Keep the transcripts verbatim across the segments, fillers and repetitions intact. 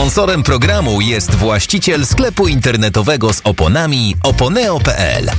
Sponsorem programu jest właściciel sklepu internetowego z oponami oponeo kropka pe el.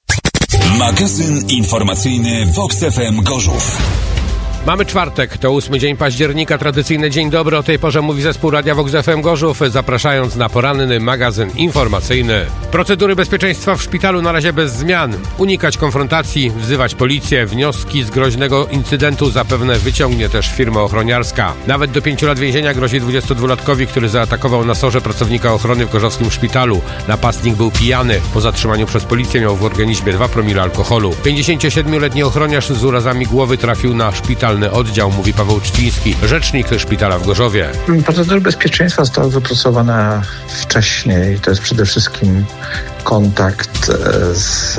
Magazyn informacyjny Vox F M Gorzów. Mamy czwartek, to ósmy dzień października, tradycyjny dzień dobry. O tej porze mówi zespół Radia Vox F M Gorzów, zapraszając na poranny magazyn informacyjny. Procedury bezpieczeństwa w szpitalu na razie bez zmian. Unikać konfrontacji, wzywać policję. Wnioski z groźnego incydentu zapewne wyciągnie też firma ochroniarska. Nawet do pięciu lat więzienia grozi dwudziestodwulatkowi, który zaatakował na sorze pracownika ochrony w gorzowskim szpitalu. Napastnik był pijany. Po zatrzymaniu przez policję miał w organizmie dwa promile alkoholu. pięćdziesięciosiedmioletni ochroniarz z urazami głowy trafił na szpital oddział, mówi Paweł Czciński, rzecznik szpitala w Gorzowie. Procedury bezpieczeństwa zostały wypracowane wcześniej. To jest przede wszystkim kontakt z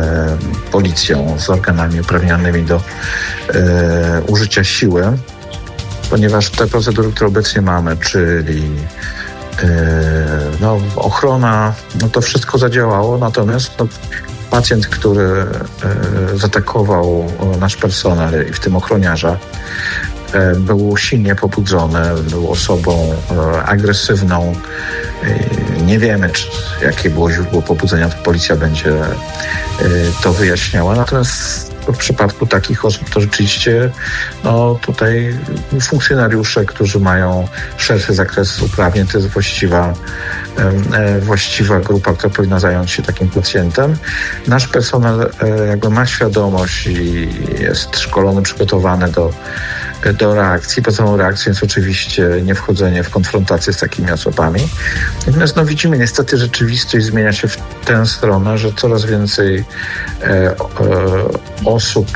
policją, z organami uprawnionymi do e, użycia siły, ponieważ te procedury, które obecnie mamy, czyli e, no, ochrona, no to wszystko zadziałało, natomiast no, pacjent, który e, zaatakował nasz personel i w tym ochroniarza, e, był silnie pobudzony, był osobą e, agresywną. E, nie wiemy, czy, jakie było źródło pobudzenia, to policja będzie e, to wyjaśniała. Natomiast w przypadku takich osób to rzeczywiście no, tutaj funkcjonariusze, którzy mają szerszy zakres uprawnień, to jest właściwa właściwa grupa, która powinna zająć się takim pacjentem. Nasz personel jakby ma świadomość i jest szkolony, przygotowany do, do reakcji. Podstawową reakcją jest oczywiście nie wchodzenie w konfrontację z takimi osobami. Natomiast no, widzimy niestety rzeczywistość zmienia się w tę stronę, że coraz więcej e, e, osób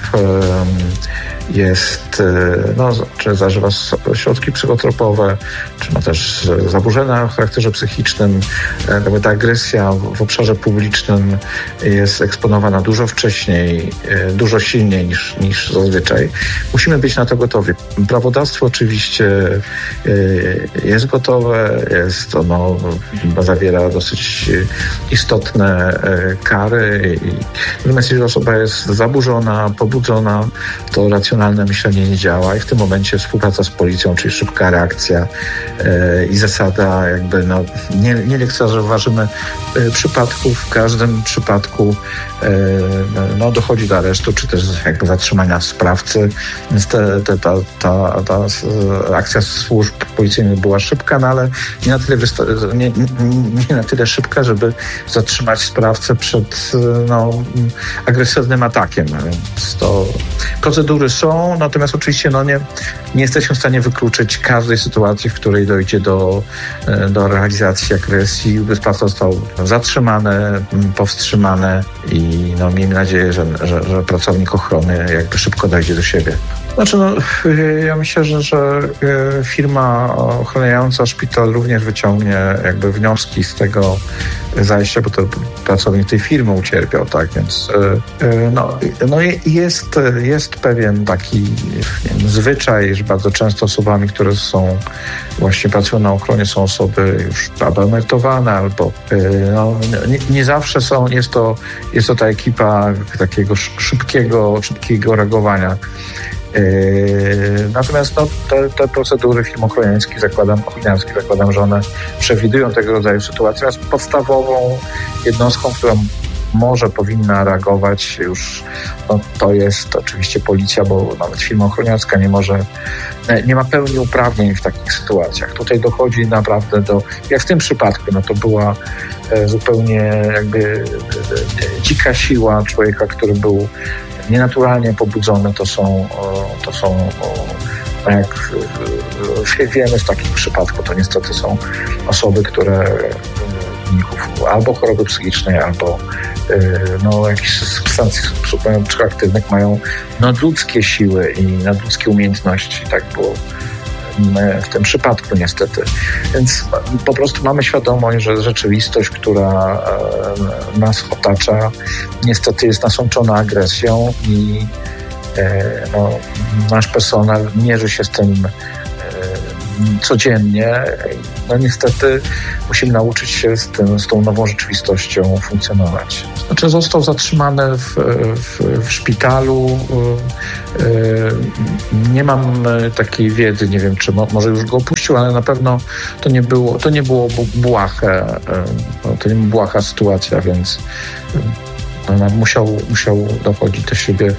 e, jest, no, czy zażywa środki psychotropowe, czy ma też zaburzenia w charakterze psychicznym. Jakby ta agresja w obszarze publicznym jest eksponowana dużo wcześniej, dużo silniej niż, niż zazwyczaj. Musimy być na to gotowi. Prawodawstwo oczywiście jest gotowe, jest ono, zawiera dosyć istotne kary. Natomiast jeżeli osoba jest zaburzona, pobudzona, to racjonalnie Racjonalne myślenie nie działa i w tym momencie współpraca z policją, czyli szybka reakcja e, i zasada jakby no, nie, nie lekceważymy e, przypadków. W każdym przypadku e, no, dochodzi do aresztu, czy też jakby zatrzymania sprawcy. Więc te, te, ta, ta, ta akcja służb policyjnych była szybka, no ale nie na tyle, wysta- nie, nie, nie na tyle szybka, żeby zatrzymać sprawcę przed no, agresywnym atakiem. Więc to procedury są. Natomiast oczywiście no nie, nie jesteśmy w stanie wykluczyć każdej sytuacji, w której dojdzie do, do realizacji agresji. Sprawca został zatrzymany, powstrzymany i no, miejmy nadzieję, że, że, że pracownik ochrony jakby szybko dojdzie do siebie. Znaczy, no, ja myślę, że, że firma ochraniająca szpital również wyciągnie jakby wnioski z tego zajścia, bo to pracownik tej firmy ucierpiał, tak, więc no, no jest, jest pewien taki nie wiem, zwyczaj, że bardzo często osobami, które są właśnie pracują na ochronie, są osoby już albo emerytowane, albo no, nie, nie zawsze są, jest to, jest to ta ekipa takiego szybkiego, szybkiego reagowania. Yy, natomiast no, te, te procedury firm ochroniarskich zakładam, ochroniarskich zakładam, że one przewidują tego rodzaju sytuacje. Natomiast podstawową jednostką, która może powinna reagować już, no, to jest oczywiście policja, bo nawet firma ochroniarska nie może, nie ma pełni uprawnień w takich sytuacjach. Tutaj dochodzi naprawdę do, jak w tym przypadku, no to była e, zupełnie jakby e, dzika siła człowieka, który był nienaturalnie pobudzone. To są, to są jak wiemy w takim przypadku, to niestety są osoby, które w wyniku albo choroby psychicznej, albo no, jakichś substancji psychoaktywnych mają nadludzkie siły i nadludzkie umiejętności. Tak było w tym przypadku niestety. Więc po prostu mamy świadomość, że rzeczywistość, która nas otacza, niestety jest nasączona agresją i no, nasz personel mierzy się z tym codziennie. No niestety musimy nauczyć się z, tym, z tą nową rzeczywistością funkcjonować. Znaczy został zatrzymany w, w, w szpitalu. Nie mam takiej wiedzy, nie wiem, czy mo, może już go opuścił, ale na pewno to nie było, to nie było błahe, to nie była błaha sytuacja, więc no, musiał, musiał dochodzić do siebie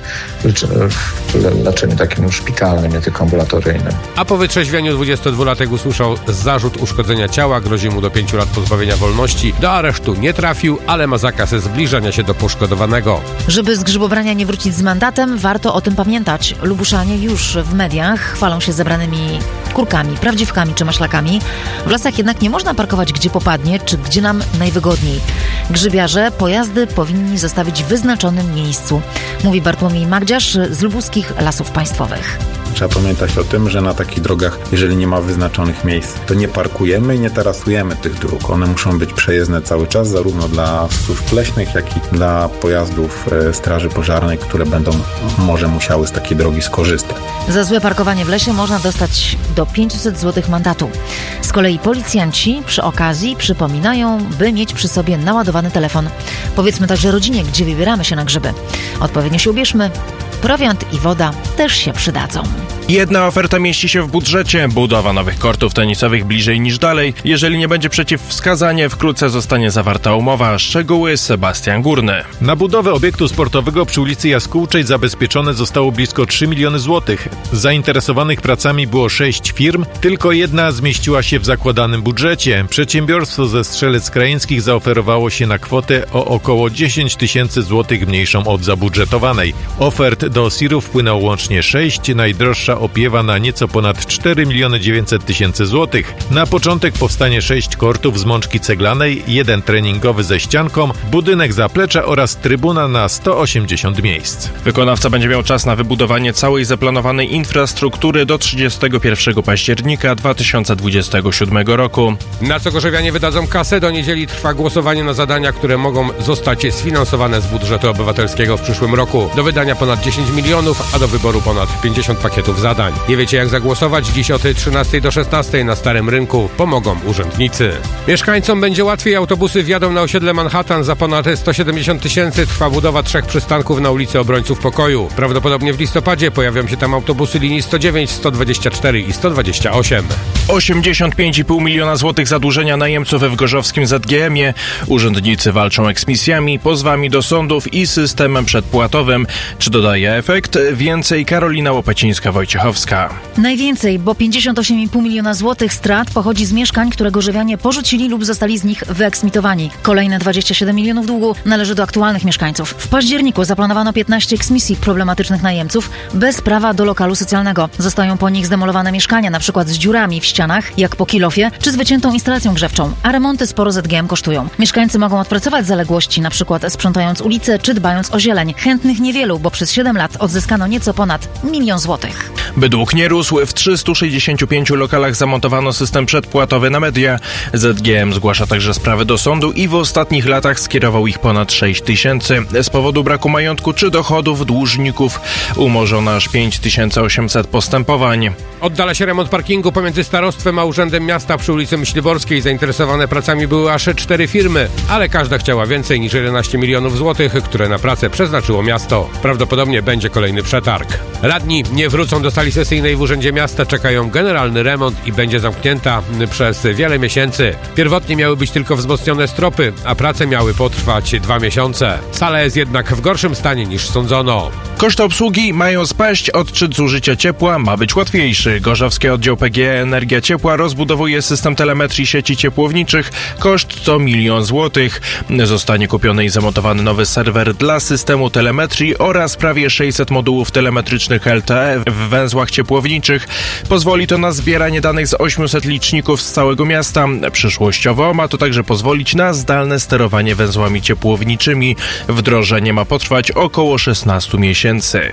w leczeniu takim szpitalnym, nie tylko ambulatoryjnym. A po wytrzeźwieniu dwudziestodwulatek usłyszał zarzut uszkodzenia ciała, grozi mu do pięciu lat pozbawienia wolności. Do aresztu nie trafił, ale ma zakaz zbliżania się do poszkodowanego. Żeby z grzybobrania nie wrócić z mandatem, warto o tym pamiętać. Lubuszanie już w mediach chwalą się zebranymi kurkami, prawdziwkami czy maślakami. W lasach jednak nie można parkować gdzie popadnie, czy gdzie nam najwygodniej. Grzybiarze pojazdy powinni zostawić w wyznaczonym miejscu, mówi Bartłomiej Magdziarz z Lubuskich Lasów Państwowych. Trzeba pamiętać o tym, że na takich drogach, jeżeli nie ma wyznaczonych miejsc, to nie parkujemy i nie tarasujemy tych dróg. One muszą być przejezdne cały czas, zarówno dla służb leśnych, jak i dla pojazdów e, straży pożarnej, które będą może musiały z takiej drogi skorzystać. Za złe parkowanie w lesie można dostać do pięćset złotych mandatu. Z kolei policjanci przy okazji przypominają, by mieć przy sobie naładowany telefon. Powiedzmy także rodzinie, gdzie wybieramy się na grzyby. Odpowiednio się ubierzmy. Prowiant i woda też się przydadzą. Jedna oferta mieści się w budżecie. Budowa nowych kortów tenisowych bliżej niż dalej. Jeżeli nie będzie przeciwwskazanie, wkrótce zostanie zawarta umowa. Szczegóły Sebastian Górny. Na budowę obiektu sportowego przy ulicy Jaskółczej zabezpieczone zostało blisko trzy miliony złotych. Zainteresowanych pracami było sześć firm, tylko jedna zmieściła się w zakładanym budżecie. Przedsiębiorstwo ze Strzelec Krajeńskich zaoferowało się na kwotę o około dziesięć tysięcy złotych mniejszą od zabudżetowanej. Ofert do S I R-u wpłynęło łącznie sześć, najdroższa opiewa na nieco ponad cztery miliony dziewięćset tysięcy złotych. Na początek powstanie sześć kortów z mączki ceglanej, jeden treningowy ze ścianką, budynek zaplecza oraz trybuna na sto osiemdziesiąt miejsc. Wykonawca będzie miał czas na wybudowanie całej zaplanowanej infrastruktury do trzydziestego pierwszego października dwa tysiące dwudziestego siódmego roku. Na co gorzowianie wydadzą kasę? Do niedzieli trwa głosowanie na zadania, które mogą zostać sfinansowane z budżetu obywatelskiego w przyszłym roku. Do wydania ponad dziesięć milionów, a do wyboru ponad pięćdziesiąt pakietów zadań. Nie wiecie jak zagłosować? Dziś od trzynastej do szesnastej na Starym Rynku pomogą urzędnicy. Mieszkańcom będzie łatwiej. Autobusy wjadą na osiedle Manhattan za ponad sto siedemdziesiąt tysięcy. Trwa budowa trzech przystanków na ulicy Obrońców Pokoju. Prawdopodobnie w listopadzie pojawią się tam autobusy linii sto dziewięć, sto dwadzieścia cztery i sto dwadzieścia osiem. osiemdziesiąt pięć i pół miliona złotych zadłużenia najemców w gorzowskim Z G M ie. Urzędnicy walczą eksmisjami, pozwami do sądów i systemem przedpłatowym. Czy dodaje efekt? Więcej Karolina Łopacińska-Wojciechowska. Najwięcej, bo pięćdziesiąt osiem i pół miliona złotych strat pochodzi z mieszkań, które gorzowianie porzucili lub zostali z nich wyeksmitowani. Kolejne dwadzieścia siedem milionów długu należy do aktualnych mieszkańców. W październiku zaplanowano piętnaście eksmisji problematycznych najemców bez prawa do lokalu socjalnego. Zostają po nich zdemolowane mieszkania, na przykład z dziurami w ścianach, jak po kilofie, czy z wyciętą instalacją grzewczą, a remonty sporo Z G M kosztują. Mieszkańcy mogą odpracować zaległości, na przykład sprzątając ulice, czy dbając o zieleń. Chętnych niewielu, bo przez siedem lat odzyskano nieco ponad milion złotych. By dług nie rósł, w trzystu sześćdziesięciu pięciu lokalach zamontowano system przedpłatowy na media. Z G M zgłasza także sprawy do sądu i w ostatnich latach skierował ich ponad sześć tysięcy. Z powodu braku majątku czy dochodów dłużników umorzono aż pięć tysięcy osiemset postępowań. Oddala się remont parkingu pomiędzy starostwem a urzędem miasta przy ulicy Myśliborskiej. Zainteresowane pracami były aż cztery firmy, ale każda chciała więcej niż jedenaście milionów złotych, które na pracę przeznaczyło miasto. Prawdopodobnie będzie kolejny przetarg. Radni nie wrócą do sali sesyjnej w Urzędzie Miasta, czekają generalny remont i będzie zamknięta przez wiele miesięcy. Pierwotnie miały być tylko wzmocnione stropy, a prace miały potrwać dwa miesiące. Sala jest jednak w gorszym stanie niż sądzono. Koszty obsługi mają spaść, odczyt zużycia ciepła ma być łatwiejszy. Gorzowski oddział P G E Energia Ciepła rozbudowuje system telemetrii sieci ciepłowniczych. Koszt to milion złotych. Zostanie kupiony i zamontowany nowy serwer dla systemu telemetrii oraz prawie sześćset modułów telemetrycznych L T E w węzłach ciepłowniczych. Pozwoli to na zbieranie danych z ośmiuset liczników z całego miasta. Przyszłościowo ma to także pozwolić na zdalne sterowanie węzłami ciepłowniczymi. Wdrożenie ma potrwać około szesnaście miesięcy.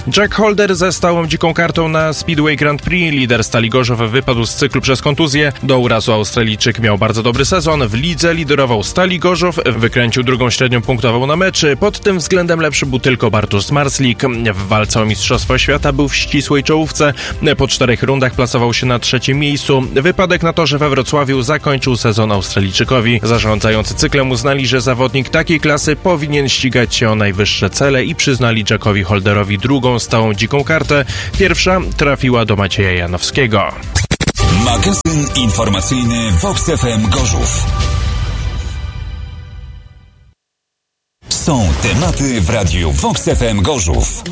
Jack Holder ze stałą dziką kartą na Speedway Grand Prix. Lider Stali Gorzów wypadł z cyklu przez kontuzję. Do urazu Australijczyk miał bardzo dobry sezon. W lidze liderował Stali Gorzów, wykręcił drugą średnią punktową na meczy. Pod tym względem lepszy był tylko Bartosz Zmarzlik. W walce o Mistrzostwo Świata był w ścisłej czołówce. Po czterech rundach plasował się na trzecim miejscu. Wypadek na torze we Wrocławiu zakończył sezon Australijczykowi. Zarządzający cyklem uznali, że zawodnik takiej klasy powinien ścigać się o najwyższe cele i przyznali Jackowi Holderowi drugą stałą dziką kartę. Pierwsza trafiła do Macieja Janowskiego. Magazyn informacyjny Vox F M Gorzów. Są tematy w radiu Vox F M Gorzów.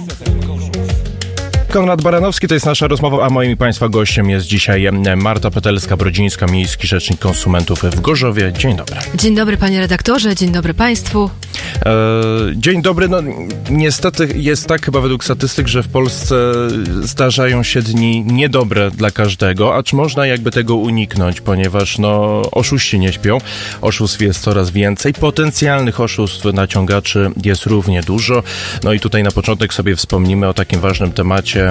Konrad Baranowski, to jest nasza rozmowa, a moim i Państwa gościem jest dzisiaj Marta Petelska-Brodzińska, miejski rzecznik konsumentów w Gorzowie. Dzień dobry. Dzień dobry, panie redaktorze, dzień dobry Państwu. E, dzień dobry. No niestety jest tak chyba według statystyk, że w Polsce zdarzają się dni niedobre dla każdego, acz można jakby tego uniknąć, ponieważ no oszuści nie śpią, oszustw jest coraz więcej, potencjalnych oszustw naciągaczy jest równie dużo. No i tutaj na początek sobie wspomnimy o takim ważnym temacie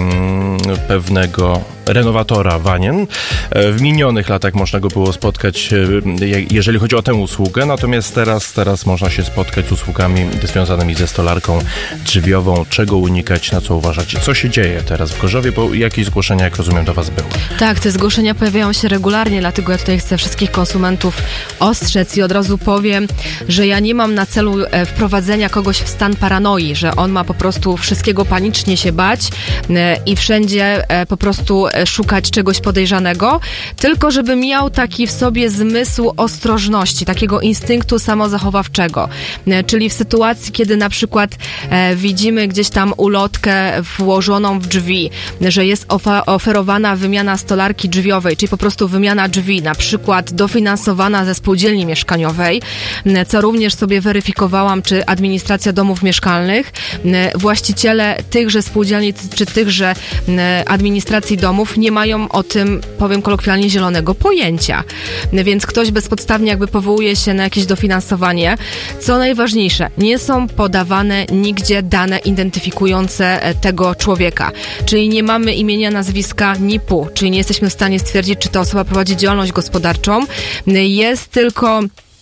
pewnego renowatora wanien. W minionych latach można go było spotkać, jeżeli chodzi o tę usługę, natomiast teraz, teraz można się spotkać z usługami związanymi ze stolarką drzwiową. Czego unikać, na co uważać? Co się dzieje teraz w Gorzowie? Bo jakieś zgłoszenia, jak rozumiem, do Was były. Tak, te zgłoszenia pojawiają się regularnie, dlatego ja tutaj chcę wszystkich konsumentów ostrzec i od razu powiem, że ja nie mam na celu wprowadzenia kogoś w stan paranoi, że on ma po prostu wszystkiego panicznie się bać i wszędzie po prostu szukać czegoś podejrzanego, tylko żeby miał taki w sobie zmysł ostrożności, takiego instynktu samozachowawczego. Czyli w sytuacji, kiedy na przykład widzimy gdzieś tam ulotkę włożoną w drzwi, że jest oferowana wymiana stolarki drzwiowej, czyli po prostu wymiana drzwi, na przykład dofinansowana ze spółdzielni mieszkaniowej, co również sobie weryfikowałam, czy administracja domów mieszkalnych, właściciele tychże spółdzielni czy tychże administracji domów nie mają o tym, powiem kolokwialnie, zielonego pojęcia. Więc ktoś bezpodstawnie jakby powołuje się na jakieś dofinansowanie. Co najważniejsze, nie są podawane nigdzie dane identyfikujące tego człowieka. Czyli nie mamy imienia, nazwiska, N I P-u, czyli nie jesteśmy w stanie stwierdzić, czy ta osoba prowadzi działalność gospodarczą. Jest tylko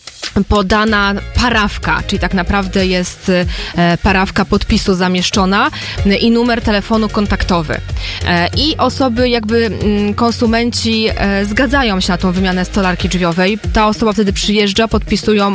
podana parafka, czyli tak naprawdę jest e, parafka podpisu zamieszczona e, i numer telefonu kontaktowy. E, I osoby jakby m, konsumenci e, zgadzają się na tą wymianę stolarki drzwiowej. Ta osoba wtedy przyjeżdża, podpisują,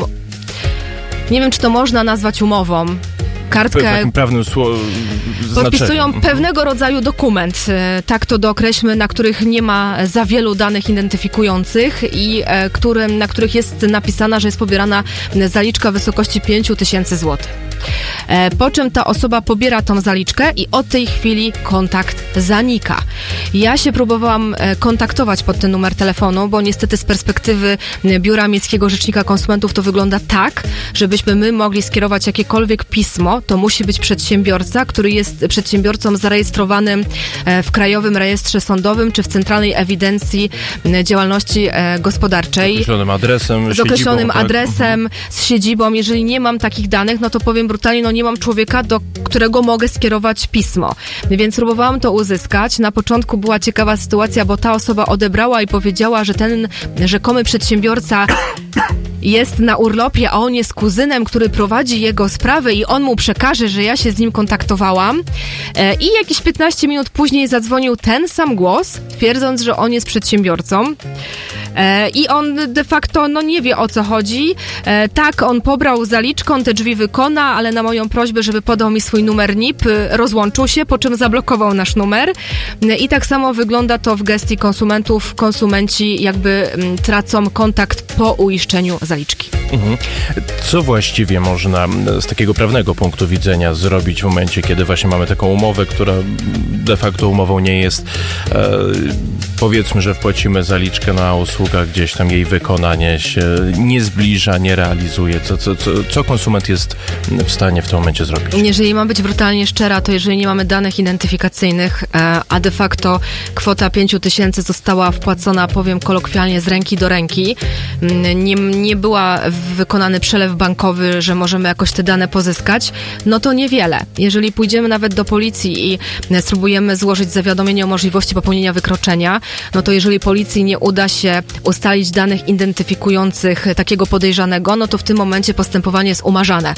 nie wiem, czy to można nazwać umową, kartkę, takim prawnym sło- podpisują znaczeniem. pewnego rodzaju dokument, tak to dookreślmy, na których nie ma za wielu danych identyfikujących i e, którym, na których jest napisana, że jest pobierana zaliczka w wysokości pięć tysięcy złotych. E, po czym ta osoba pobiera tą zaliczkę i od tej chwili kontakt zanika. Ja się próbowałam e, kontaktować pod ten numer telefonu, bo niestety z perspektywy Biura Miejskiego Rzecznika Konsumentów to wygląda tak, żebyśmy my mogli skierować jakiekolwiek pismo, to musi być przedsiębiorca, który jest przedsiębiorcą zarejestrowanym w Krajowym Rejestrze Sądowym czy w Centralnej Ewidencji Działalności Gospodarczej. Z określonym adresem, Z określonym siedzibą, tak? adresem, z siedzibą. Jeżeli nie mam takich danych, no to powiem brutalnie, no nie mam człowieka, do którego mogę skierować pismo. Więc próbowałam to uzyskać. Na początku była ciekawa sytuacja, bo ta osoba odebrała i powiedziała, że ten rzekomy przedsiębiorca jest na urlopie, a on jest kuzynem, który prowadzi jego sprawę i on mu przekaże, że ja się z nim kontaktowałam. E, I jakieś piętnaście minut później zadzwonił ten sam głos, twierdząc, że on jest przedsiębiorcą. E, I on de facto no nie wie, o co chodzi. E, tak, on pobrał zaliczkę, on te drzwi wykona, ale na moją prośbę, żeby podał mi swój numer N I P, rozłączył się, po czym zablokował nasz numer. E, I tak samo wygląda to w gestii konsumentów. Konsumenci jakby m, tracą kontakt po uiszczeniu zaliczki. Mhm. Co właściwie można z takiego prawnego punktu widzenia zrobić w momencie, kiedy właśnie mamy taką umowę, która de facto umową nie jest? E, powiedzmy, że wpłacimy zaliczkę na usługę, gdzieś tam jej wykonanie się nie zbliża, nie realizuje. Co, co, co, co konsument jest w stanie w tym momencie zrobić? Jeżeli mam być brutalnie szczera, to jeżeli nie mamy danych identyfikacyjnych, e, a de facto kwota pięć tysięcy została wpłacona, powiem kolokwialnie, z ręki do ręki, nie, nie była wykonany przelew bankowy, że możemy jakoś te dane pozyskać, no to niewiele. Jeżeli pójdziemy nawet do policji i spróbujemy złożyć zawiadomienie o możliwości popełnienia wykroczenia, no to jeżeli policji nie uda się ustalić danych identyfikujących takiego podejrzanego, no to w tym momencie postępowanie jest umarzane.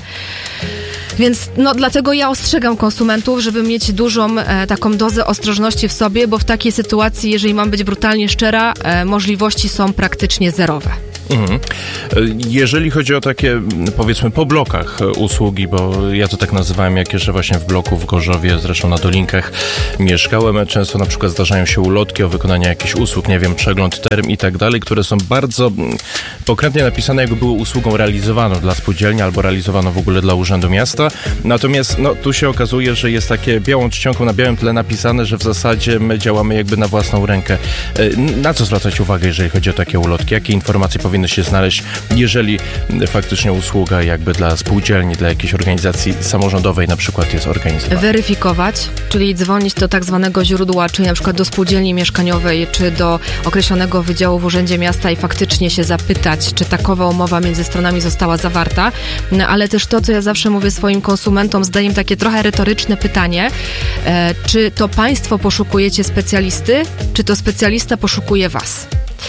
Więc no dlatego ja ostrzegam konsumentów, żeby mieć dużą e, taką dozę ostrożności w sobie, bo w takiej sytuacji, jeżeli mam być brutalnie szczera, e, możliwości są praktycznie zerowe. Mhm. Jeżeli chodzi o takie, powiedzmy, po blokach usługi, bo ja to tak nazywałem, jak jeszcze właśnie w bloku w Gorzowie, zresztą na Dolinkach mieszkałem, często na przykład zdarzają się ulotki o wykonanie jakichś usług, nie wiem, przegląd term i tak dalej, które są bardzo pokrętnie napisane, jakby były usługą realizowaną dla spółdzielni albo realizowaną w ogóle dla Urzędu Miasta. Natomiast no, tu się okazuje, że jest takie białą czcionką na białym tle napisane, że w zasadzie my działamy jakby na własną rękę. Na co zwracać uwagę, jeżeli chodzi o takie ulotki? Jakie informacje powinny się znaleźć, jeżeli faktycznie usługa jakby dla spółdzielni, dla jakiejś organizacji samorządowej na przykład jest organizowana? Weryfikować, czyli dzwonić do tak zwanego źródła, czyli na przykład do spółdzielni mieszkaniowej, czy do określonego wydziału w Urzędzie Miasta i faktycznie się zapytać, czy takowa umowa między stronami została zawarta, no, ale też to, co ja zawsze mówię swoim konsumentom, zadaję im takie trochę retoryczne pytanie, e, czy to państwo poszukujecie specjalisty, czy to specjalista poszukuje was?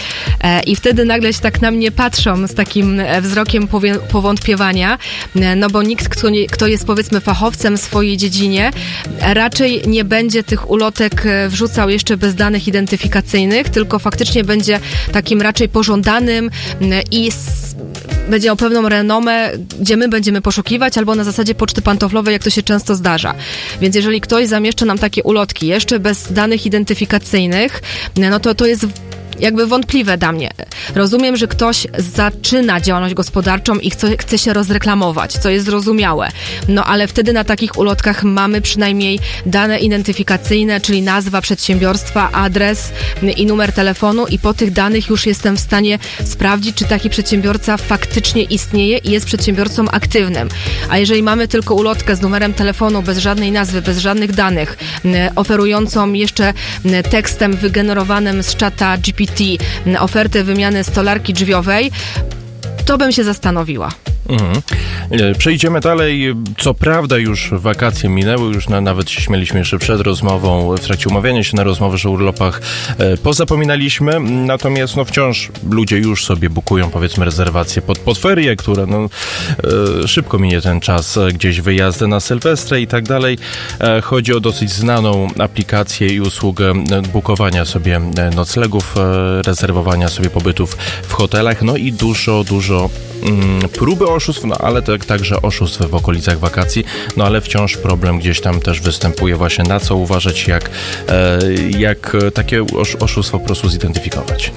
I wtedy nagle się tak na mnie patrzą z takim wzrokiem powie- powątpiewania, no bo nikt, kto, nie, kto jest powiedzmy fachowcem w swojej dziedzinie, raczej nie będzie tych ulotek wrzucał jeszcze bez danych identyfikacyjnych, tylko faktycznie będzie takim raczej pożądanym i s- będzie miał pewną renomę, gdzie my będziemy poszukiwać, albo na zasadzie poczty pantoflowej, jak to się często zdarza. Więc jeżeli ktoś zamieszcza nam takie ulotki jeszcze bez danych identyfikacyjnych, no to to jest jakby wątpliwe dla mnie. Rozumiem, że ktoś zaczyna działalność gospodarczą i chce, chce się rozreklamować, co jest zrozumiałe. No ale wtedy na takich ulotkach mamy przynajmniej dane identyfikacyjne, czyli nazwa przedsiębiorstwa, adres i numer telefonu i po tych danych już jestem w stanie sprawdzić, czy taki przedsiębiorca faktycznie istnieje i jest przedsiębiorcą aktywnym. A jeżeli mamy tylko ulotkę z numerem telefonu, bez żadnej nazwy, bez żadnych danych, oferującą jeszcze tekstem wygenerowanym z czata G P T ofertę wymiany stolarki drzwiowej, to bym się zastanowiła. Mhm. Przejdziemy dalej. Co prawda już wakacje minęły, już na, nawet się śmieliśmy jeszcze przed rozmową, w trakcie umawiania się na rozmowę, że o urlopach e, pozapominaliśmy, natomiast no wciąż ludzie już sobie bukują, powiedzmy, rezerwacje pod, pod ferie, które no e, szybko minie ten czas, gdzieś wyjazdy na Sylwestrę i tak dalej. E, chodzi o dosyć znaną aplikację i usługę bukowania sobie noclegów, e, rezerwowania sobie pobytów w hotelach, no i dużo, dużo mm, próby oszustw, no ale tak, także oszustw w okolicach wakacji, no ale wciąż problem gdzieś tam też występuje właśnie, na co uważać, jak, e, jak takie oszustwo po prostu zidentyfikować.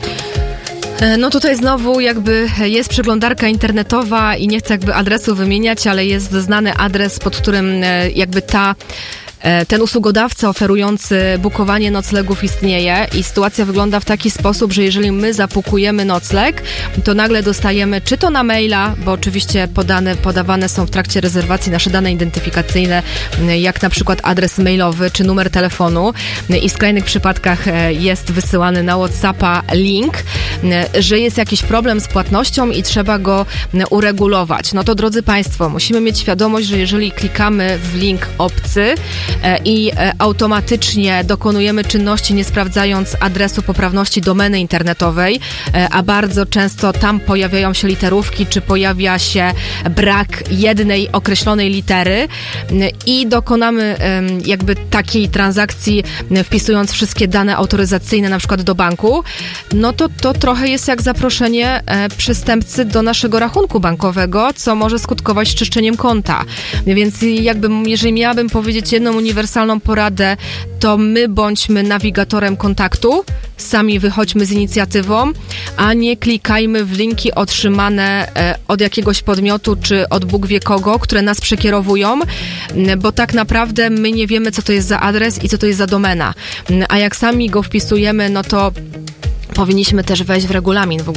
No tutaj znowu jakby jest przeglądarka internetowa i nie chcę jakby adresu wymieniać, ale jest znany adres, pod którym jakby ta ten usługodawca oferujący bukowanie noclegów istnieje i sytuacja wygląda w taki sposób, że jeżeli my zapukujemy nocleg, to nagle dostajemy czy to na maila, bo oczywiście podane, podawane są w trakcie rezerwacji nasze dane identyfikacyjne, jak na przykład adres mailowy czy numer telefonu i w skrajnych przypadkach jest wysyłany na WhatsAppa link, że jest jakiś problem z płatnością i trzeba go uregulować. No to drodzy Państwo, musimy mieć świadomość, że jeżeli klikamy w link obcy, i automatycznie dokonujemy czynności, nie sprawdzając adresu poprawności domeny internetowej, a bardzo często tam pojawiają się literówki, czy pojawia się brak jednej określonej litery i dokonamy jakby takiej transakcji, wpisując wszystkie dane autoryzacyjne na przykład do banku, no to to trochę jest jak zaproszenie przestępcy do naszego rachunku bankowego, co może skutkować czyszczeniem konta. Więc jakby, jeżeli miałabym powiedzieć jedną uniwersalną poradę, to my bądźmy nawigatorem kontaktu, sami wychodźmy z inicjatywą, a nie klikajmy w linki otrzymane od jakiegoś podmiotu, czy od Bóg wie kogo, które nas przekierowują, bo tak naprawdę my nie wiemy, co to jest za adres i co to jest za domena. A jak sami go wpisujemy, no to powinniśmy też wejść w regulamin w ogóle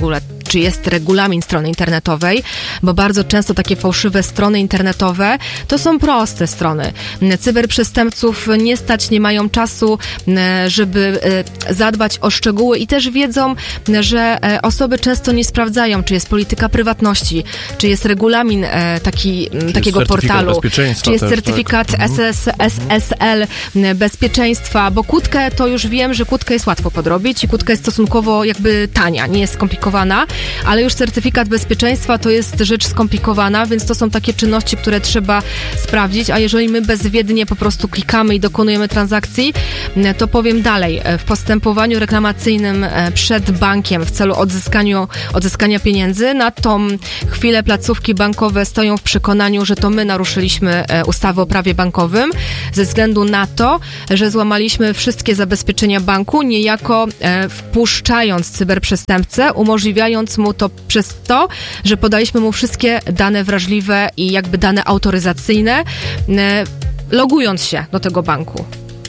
czy jest regulamin strony internetowej, bo bardzo często takie fałszywe strony internetowe to są proste strony. Cyberprzestępców nie stać, nie mają czasu, żeby zadbać o szczegóły i też wiedzą, że osoby często nie sprawdzają, czy jest polityka prywatności, czy jest regulamin taki, takiego jest portalu, czy jest też, certyfikat tak? S S L bezpieczeństwa, bo kłódkę to już wiem, że kłódkę jest łatwo podrobić i kłódka jest stosunkowo jakby tania, nie jest skomplikowana, ale już certyfikat bezpieczeństwa to jest rzecz skomplikowana, więc to są takie czynności, które trzeba sprawdzić, a jeżeli my bezwiednie po prostu klikamy i dokonujemy transakcji, to powiem dalej, w postępowaniu reklamacyjnym przed bankiem w celu odzyskania, odzyskania pieniędzy, na tą chwilę placówki bankowe stoją w przekonaniu, że to my naruszyliśmy ustawę o prawie bankowym ze względu na to, że złamaliśmy wszystkie zabezpieczenia banku, niejako e, wpuszczając cyberprzestępcę, umożliwiając mu to przez to, że podaliśmy mu wszystkie dane wrażliwe i jakby dane autoryzacyjne, e, logując się do tego banku.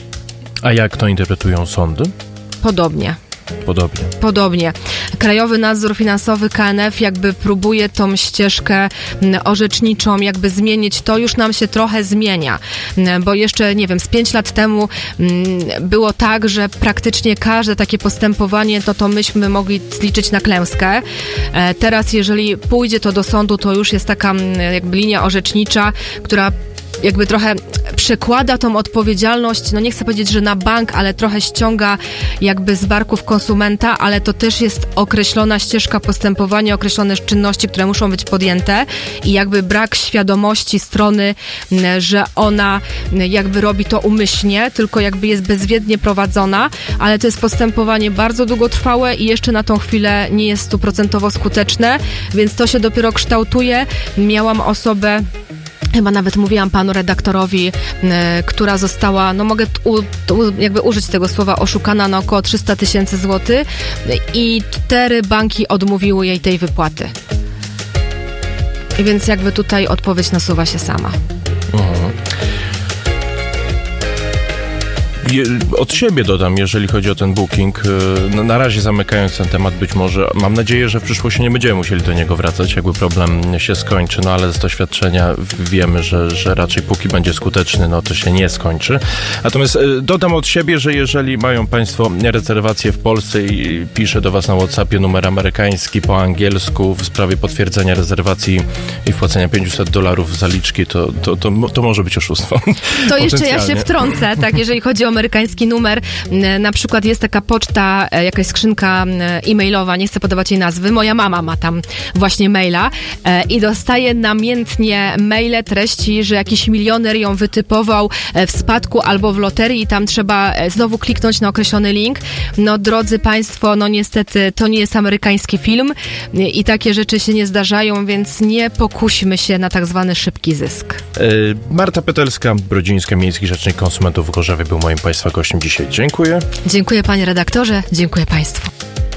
A jak to interpretują sądy? Podobnie. Podobnie. Podobnie. Krajowy Nadzór Finansowy K N F jakby próbuje tą ścieżkę orzeczniczą jakby zmienić. To już nam się trochę zmienia, bo jeszcze, nie wiem, z pięć lat temu było tak, że praktycznie każde takie postępowanie, to to myśmy mogli liczyć na klęskę. Teraz, jeżeli pójdzie to do sądu, to już jest taka jakby linia orzecznicza, która jakby trochę przekłada tą odpowiedzialność, no nie chcę powiedzieć, że na bank, ale trochę ściąga jakby z barków konsumenta, ale to też jest określona ścieżka postępowania, określone czynności, które muszą być podjęte i jakby brak świadomości strony, że ona jakby robi to umyślnie, tylko jakby jest bezwiednie prowadzona, ale to jest postępowanie bardzo długotrwałe i jeszcze na tą chwilę nie jest stuprocentowo skuteczne, więc to się dopiero kształtuje. Miałam osobę, chyba nawet mówiłam panu redaktorowi, y, która została, no mogę u, u, jakby użyć tego słowa, oszukana na około trzysta tysięcy złotych i cztery banki odmówiły jej tej wypłaty. I więc jakby tutaj odpowiedź nasuwa się sama. Mhm. Je, od siebie dodam, jeżeli chodzi o ten booking, na, na razie zamykając ten temat, być może, mam nadzieję, że w przyszłości nie będziemy musieli do niego wracać, jakby problem się skończy, no ale z doświadczenia wiemy, że, że raczej póki będzie skuteczny, no to się nie skończy. Natomiast dodam od siebie, że jeżeli mają Państwo rezerwacje w Polsce i piszę do Was na WhatsAppie numer amerykański po angielsku w sprawie potwierdzenia rezerwacji i wpłacenia pięćset dolarów zaliczki, to, to, to, to może być oszustwo. To jeszcze ja się wtrącę, tak, jeżeli chodzi o amerykański numer, na przykład jest taka poczta, jakaś skrzynka e-mailowa, nie chcę podawać jej nazwy, moja mama ma tam właśnie maila e, i dostaje namiętnie maile treści, że jakiś milioner ją wytypował w spadku albo w loterii i tam trzeba znowu kliknąć na określony link. No drodzy Państwo, no niestety to nie jest amerykański film i takie rzeczy się nie zdarzają, więc nie pokuśmy się na tak zwany szybki zysk. E, Marta Petelska, Brodzińska, Miejski Rzecznik Konsumentów w Gorzowie był moim Państwa gościem dzisiaj. Dziękuję. Dziękuję panie redaktorze, dziękuję Państwu.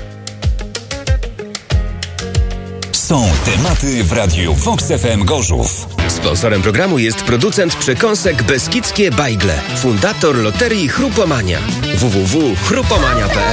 Są tematy w Radiu Vox F M Gorzów. Sponsorem programu jest producent przekąsek Beskidzkie Bajgle, fundator loterii Chrupomania. w w w kropka chrupomania kropka p l